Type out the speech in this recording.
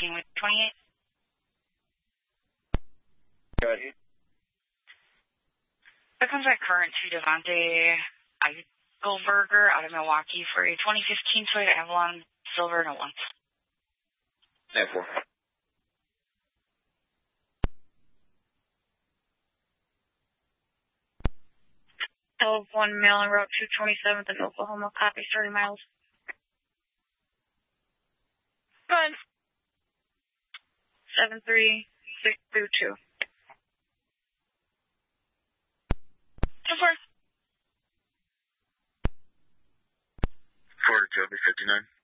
speaking with 28. Go ahead. That comes at current to Devontae Eichelberger out of Milwaukee for a 2015 Toyota Avalon Silver No 1. 9-4. L 1 Mail Route 227th in Oklahoma. Copy 30 miles. Go ahead. 73622. 4 Joby 59.